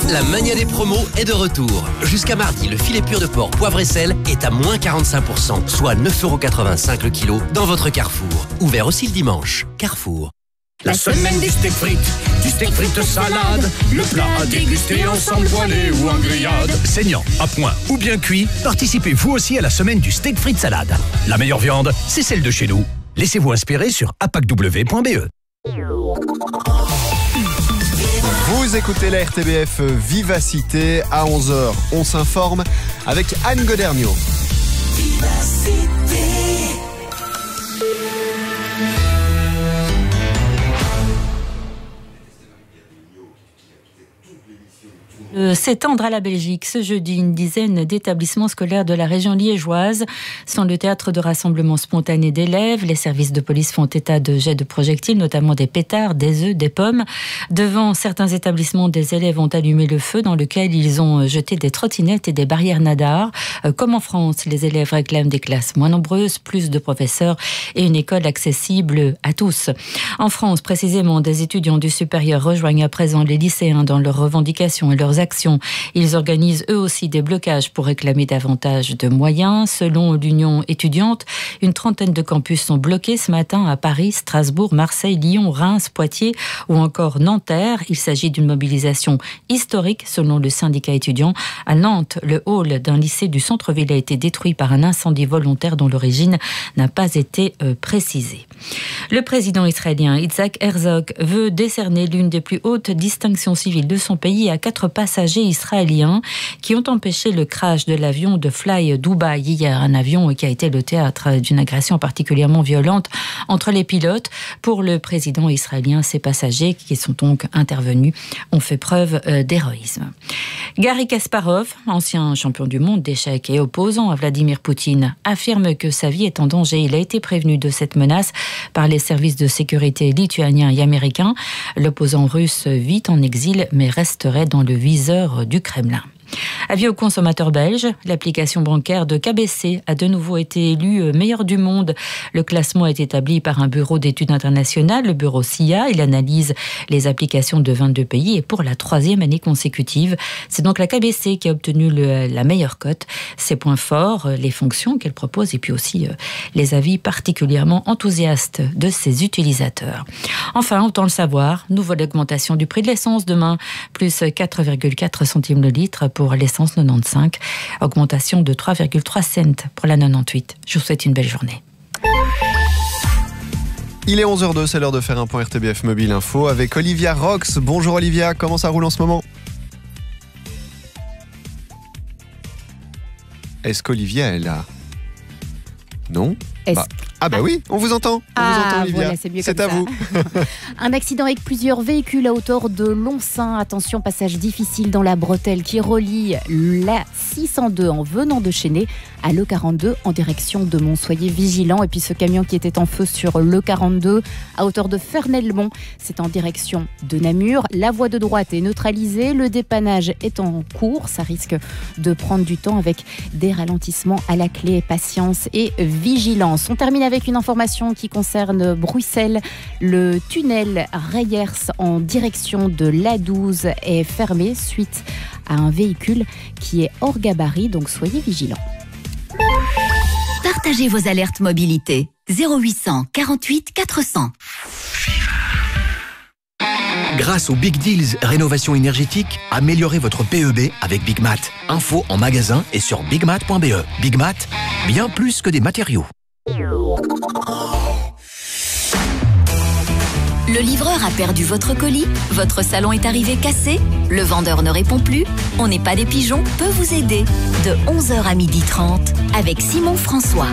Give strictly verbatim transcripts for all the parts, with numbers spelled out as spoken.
La mania des promos est de retour. Jusqu'à mardi, le filet pur de porc poivre et sel est à moins quarante-cinq pour cent, soit neuf euros quatre-vingt-cinq le kilo dans votre Carrefour. Ouvert aussi le dimanche. Carrefour. La semaine des steaks frites, du steak frites salade, le plat à déguster ensemble poêlé ou en grillade. Saignant, à point ou bien cuit, participez vous aussi à la semaine du steak frites salade. La meilleure viande, c'est celle de chez nous. Laissez-vous inspirer sur apac w point b e. Vous écoutez la R T B F Vivacité. À onze heures, on s'informe avec Anne Godergnaud. Vivacité. Euh, s'étendre à la Belgique. Ce jeudi, une dizaine d'établissements scolaires de la région liégeoise sont le théâtre de rassemblements spontanés d'élèves. Les services de police font état de jets de projectiles, notamment des pétards, des œufs, des pommes. Devant certains établissements, des élèves ont allumé le feu dans lequel ils ont jeté des trottinettes et des barrières nadars. Euh, comme en France, les élèves réclament des classes moins nombreuses, plus de professeurs et une école accessible à tous. En France, précisément, des étudiants du supérieur rejoignent à présent les lycéens dans leurs revendications et leurs actions. Ils organisent eux aussi des blocages pour réclamer davantage de moyens. Selon l'Union étudiante, une trentaine de campus sont bloqués ce matin à Paris, Strasbourg, Marseille, Lyon, Reims, Poitiers ou encore Nanterre. Il s'agit d'une mobilisation historique selon le syndicat étudiant. À Nantes, le hall d'un lycée du centre-ville a été détruit par un incendie volontaire dont l'origine n'a pas été euh, précisée. Le président israélien Yitzhak Herzog veut décerner l'une des plus hautes distinctions civiles de son pays à quatre passagers israéliens qui ont empêché le crash de l'avion de Fly Dubai hier, un avion qui a été le théâtre d'une agression particulièrement violente entre les pilotes. Pour le président israélien, ces passagers qui sont donc intervenus ont fait preuve d'héroïsme. Garry Kasparov, ancien champion du monde d'échecs et opposant à Vladimir Poutine, affirme que sa vie est en danger. Il a été prévenu de cette menace par les services de sécurité lituaniens et américains. L'opposant russe vit en exil mais resterait dans le viseur du Kremlin. Avis aux consommateurs belges, l'application bancaire de K B C a de nouveau été élue meilleure du monde. Le classement est établi par un bureau d'études internationales, le bureau S I A. Il analyse les applications de vingt-deux pays et pour la troisième année consécutive. C'est donc la K B C qui a obtenu le, la meilleure cote. Ses points forts, les fonctions qu'elle propose et puis aussi euh, les avis particulièrement enthousiastes de ses utilisateurs. Enfin, autant le savoir, nouvelle augmentation du prix de l'essence demain, plus quatre virgule quatre centimes le litre pour l'essence quatre-vingt-quinze, augmentation de trois virgule trois cents pour la quatre-vingt-dix-huit. Je vous souhaite une belle journée. Il est onze heures deux, c'est l'heure de faire un point R T B F Mobile Info avec Olivia Rox. Bonjour Olivia, comment ça roule en ce moment ? Est-ce qu'Olivia est là ? Non ? Bah. Ah bah oui, on vous entend, on ah, vous entend Olivia, voilà, c'est, mieux c'est comme à ça. vous. Un accident avec plusieurs véhicules à hauteur de Longsin. Attention, passage difficile dans la bretelle qui relie la six cent deux en venant de Chênay à l'E quarante-deux en direction de Mont. Soyez vigilants. Et puis ce camion qui était en feu sur l'E quarante-deux à hauteur de Fernelmont, c'est en direction de Namur. La voie de droite est neutralisée, le dépannage est en cours. Ça risque de prendre du temps avec des ralentissements à la clé. Patience et vigilance. On termine avec une information qui concerne Bruxelles. Le tunnel Reyers en direction de l'A douze est fermé suite à un véhicule qui est hors gabarit, donc soyez vigilants. Partagez vos alertes mobilité. zéro huit cent quarante-huit quatre cents. Grâce aux Big Deals Rénovation énergétique, améliorez votre P E B avec Big Mat. Info en magasin et sur big mat point b e. Big Mat, bien plus que des matériaux. Le livreur a perdu votre colis, votre salon est arrivé cassé, le vendeur ne répond plus, On n'est pas des pigeons peut vous aider de onze heures à midi trente avec Simon François.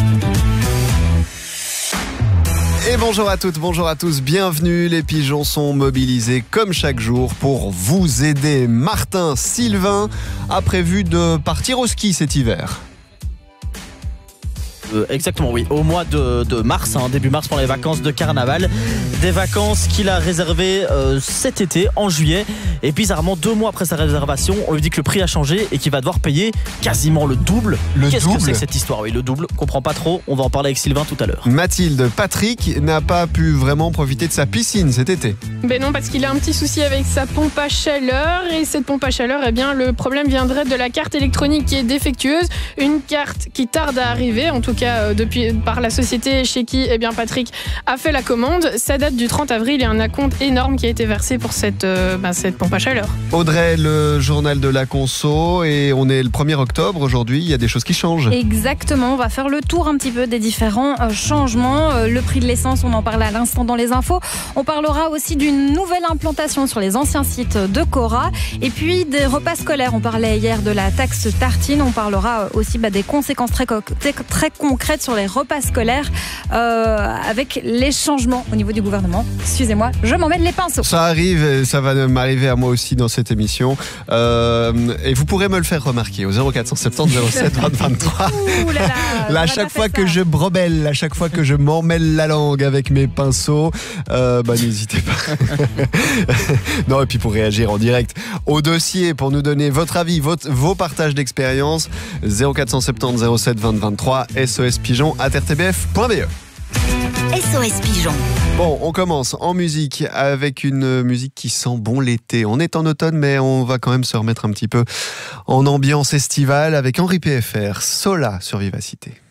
Et bonjour à toutes, bonjour à tous, bienvenue. Les pigeons sont mobilisés comme chaque jour pour vous aider. Martin Sylvain a prévu de partir au ski cet hiver. Euh, exactement, oui, au mois de, de mars, hein, début mars pour les vacances de carnaval. Des vacances qu'il a réservées euh, cet été, en juillet. Et bizarrement, deux mois après sa réservation, on lui dit que le prix a changé et qu'il va devoir payer quasiment le double. Le Qu'est-ce double que c'est que cette histoire? Oui, le double, on comprend pas trop. On va en parler avec Sylvain tout à l'heure. Mathilde, Patrick n'a pas pu vraiment profiter de sa piscine cet été. Ben non, parce qu'il a un petit souci avec sa pompe à chaleur. Et cette pompe à chaleur, eh bien, le problème viendrait de la carte électronique qui est défectueuse. Une carte qui tarde à arriver, en tout cas euh, depuis, par la société chez qui eh bien, Patrick a fait la commande. Ça date du trente avril et un acompte énorme qui a été versé pour cette, euh, ben, cette pompe à chaleur. Audrey, le journal de la conso, et on est le premier octobre aujourd'hui, il y a des choses qui changent. Exactement, on va faire le tour un petit peu des différents euh, changements. Euh, le prix de l'essence, on en parlait à l'instant dans les infos. On parlera aussi d'une nouvelle implantation sur les anciens sites de Cora. Et puis des repas scolaires, on parlait hier de la taxe tartine. On parlera aussi bah, des conséquences très, co- très concrètes sur les repas scolaires euh, avec les changements au niveau du gouvernement. Excusez-moi, je m'emmène les pinceaux. Ça arrive, ça va m'arriver à moi aussi dans cette émission. Euh, et vous pourrez me le faire remarquer au zéro quatre cent soixante-dix zéro sept vingt vingt-trois. Ouh là là, là, à chaque fois que je brobelle, à chaque fois que je m'emmêle la langue avec mes pinceaux, euh, bah, n'hésitez pas. Non, et puis pour réagir en direct au dossier, pour nous donner votre avis, votre, vos partages d'expérience, zéro quatre cent soixante-dix zéro sept vingt vingt-trois, S O S pigeon arobase r t b f point b e. S O S Pigeon. Bon, on commence en musique avec une musique qui sent bon l'été. On est en automne, mais on va quand même se remettre un petit peu en ambiance estivale avec Henri P F R, Sola sur Vivacité.